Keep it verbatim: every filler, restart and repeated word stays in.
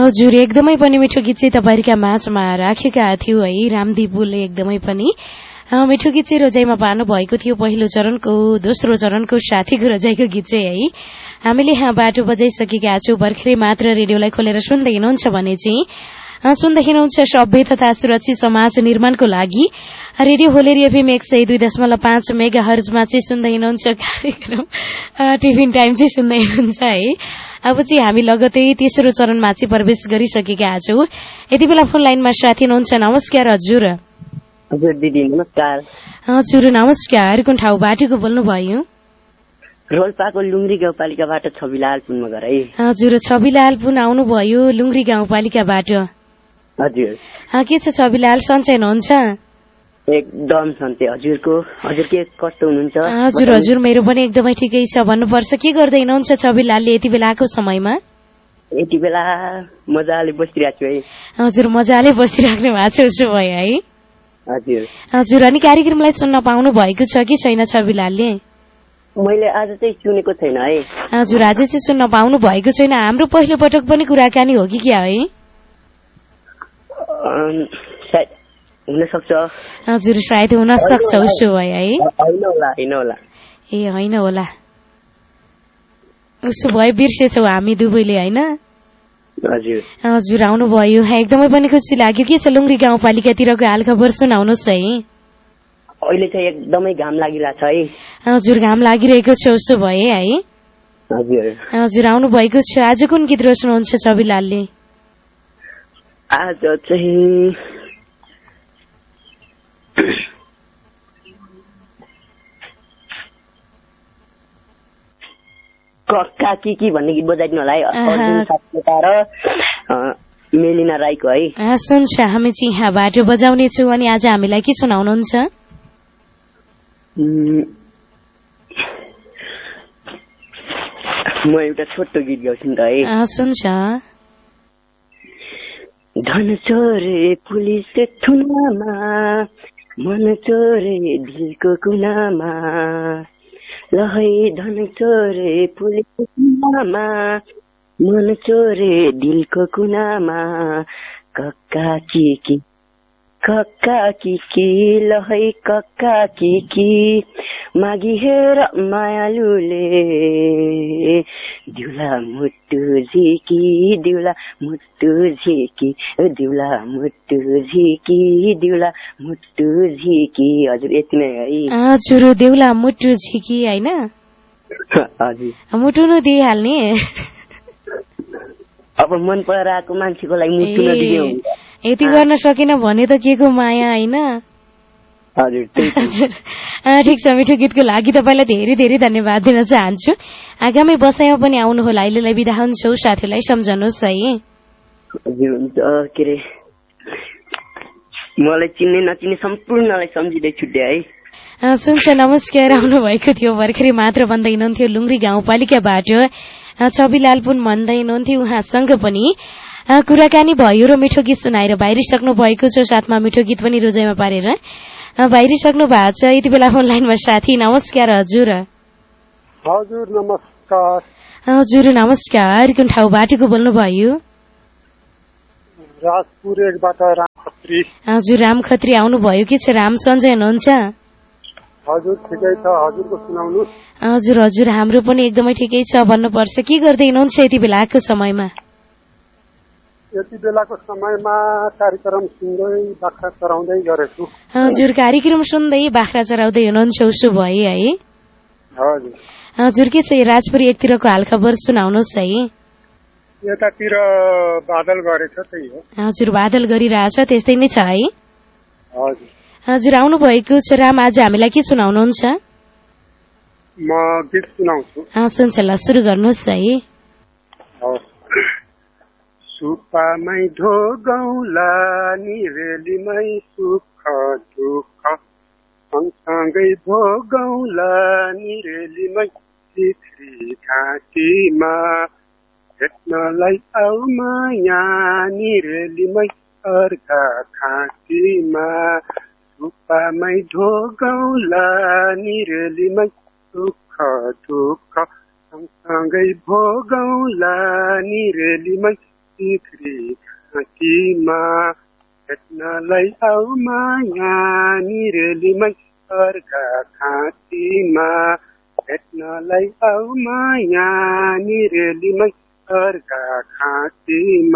हजुर एकदमै पनि मिठो गीत चाहिँ तपाईहरुका माझमा राखेका थियौ है रामदीपुले एकदमै पनि मिठो गीत चाहिँ रोजाइमा पार्नु भएको थियो। पहिलो चरणको दोस्रो चरणको साथीको रोजाइको गीत चाहिँ है हामीले यहाँ बाटो बजाइसकेका छौं। भर्खरै मात्र रेडियोलाई खोलेर सुन्दै हुनुहुन्छ भने चाहिँ सुन्दै हुनुहुन्छ सभ्य तथा सुरक्षित समाज निर्माणको लागि रेडियो होलेरी एफएम एक सय दुई दशमलव पाँच मेगा हर्जमा चाहिँ सुन्दै हुनुहुन्छ कार्यक्रम टिफिन टाइम चाहिँ सुन्दै हुनुहुन्छ है। अब चाहिँ हामी लगतै तेस्रो चरणमा चाहिँ प्रवेश गरिसकेका छौं। यति बेला फोन लाइनमा साथी हुनुहुन्छ। नमस्कार हजुर। हजुर दिदी नमस्कार। हजुर नमस्कार। कुन ठाउँबाटको बोल्नुभयो? रोल्पाको लुङ्ग्री गाउँपालिकाबाट छविलाल पुन मगर है। हजुर छविलाल पुन आउनुभयो लुङ्ग्री गाउँपालिकाबाट। हजुर के छ छविलाल, सन्चै हुनुहुन्छ? एकदम सन्चै। हजुरको हजुर के कस्तो हुनुहुन्छ? हजुर हजुर मेरो पनि एकदमै ठिकै छ भन्नुपर्छ। के गर्दै हुनुहुन्छ छविलालले यति बेलाको समयमा? यति बेला मजाले बसिरहेको छु है। हजुर मजाले बसिराख्नु भएको छ उसो भयो है। हजुर हजुर अनि कार्यक्रमलाई सुन्न पाउनु भएको छ कि छैन छविलालले? मैले आज चाहिँ सुनेको छैन है। हजुर आज चाहिँ सुन्न पाउनु भएको छैन। हाम्रो पहिलो पटक पनि कुराकानी हो कि क्या है? सायद हुन सक्छ। हजुर सायद हुन सक्छ उसो भयो है। हैन होला हैन होला। ए हैन होला उसो भयो बिर्सेछौ हामी दुवैले हैन? हजुर हजुर आउनुभयो एकदमै पनि खुसी लाग्यो। के छ लुङ्ग्री गाउँपालिकातिरको हाल खबर सुनाउनुहोस् है। अहिले चाहिँ एकदमै घाम लागिरहेछ है। हजुर घाम लागिरहेको छ उसो भए है। हजुर हजुर आउनु भएको छ। आज कुन गीत रोज्नुहुन्छ छविलालले? आज चाहिँ कक्का की की भन्ने गीत बजाइदिनु होला है। अर्जुन सापकोटा र मेलिना राईको है। सुन्छ हामी चाहिँ यहाँबाट बजाउनेछौँ। अनि आज हामीलाई के सुनाउनुहुन्छ? म एउटा छोटो गीत गाउँछु नि त है। सुन्छ। धन चोरे पुलिस थुनामा, मन चोरे दिलको कुनामा, लहै धन चोरे पुलिस थुनामा, मन चोरे दिलको कुनामा, कक्का की की कक्का की की लहै कक्का की की, मागी हेर मायालुले दिउला मुट्टु झिकी दिउला मुट्टु झिकी दिउला मुट्टु झिकी दिउला मुट्टु झिकी। हजुर यति नै है। हजुर देउला मुट्टु झिकी हैन? हजुर मुटु न दिइहाल्ने। अब मन पराएको मान्छेको लागि मुटु नदिए हुन्छ। यति गर्न सकिन भने त के को माया हैन? हजुर ठिक छ। मिठो गीतको लागि तपाईलाई धेरै धेरै धन्यवाद दिन चाहन्छु। आगामी बसाइमा पनि आउनुहोला। अहिलेलाई बिदा हुन्छौ। साथीलाई सम्झनुहोस् है। हजुर हुन्छ। के रे मलाई चिन्ने नचिन्ने सम्पूर्णलाई सम्झिँदै छुट्टे है। सुन्छ नमस्कार आउनु भएको थियो। भर्खरै मात्र भन्दै हुनुहुन्थ्यो लुङ्ग्री गाउँपालिकाबाट छविलाल पुन भन्दै हुनुहुन्थ्यो। उहाँसँग पनि कुराकानी भयो र मिठो गीत सुनाएर बाहिरिसक्नु भएको छ। साथमा मिठो गीत पनि रोजाइमा पारेर बाहिरिसक्नु भएको छ। यति बेला फोन लाइनमा साथी। नमस्कार हजुर। हजुर नमस्कार। हजुर नमस्कार। कुन ठाउँबाटको बोल्नुभयो? राजपुर एकबाट राम खत्री। हजुर राम खत्री आउनुभयो। के छ राम, सन्चै हुनुहुन्छ? हजुर ठिकै छ। हजुरको सुनाउनु। हजुर हजुर हाम्रो पनि एकदमै ठिकै छ भन्नुपर्छ। के गर्दै हुनुहुन्छ यति बेलाको समयमा? यति बेलाको समयमा कार्यक्रम सुन्दै बाख्रा चराउँदै गरेछु। हजुर कार्यक्रम सुन्दै बाख्रा चराउँदै हुनुहुन्छ उसो भए है। हजुर हजुर के छ राजपुरी एकतिरको हाल खबर सुनाउनुहोस् है। यतातिर बादल गरेछ त्यही हो। हजुर बादल गरिरहेछ त्यस्तै नै छ है। हजुर हजुर आउनु भएको छ राम। आज हामीलाई के सुनाउनुहुन्छ? म गीत सुनाउँछु। सुन्छ ल सुरु गर्नुहोस् है। सुपामै ढोगौला नि रेलीमै सुख दुःख, सँगसँगै भोगौला नि रेलीमै चित्री घाँटीमा, भेट्नलाई आऊ माया नि रेलीमै अर्का खाँटीमा, सुपामै ढोगौला नि रेलीमै सुख दुःख, सँगसँगै भोगौला नि रेलीमै चित्रे हाँकीमा भेट्नलाई आऊ माया निरलीमै अर्का खाँचीमा भेट्नलाई आऊ माया निरलीमै अर्का खाँचीमा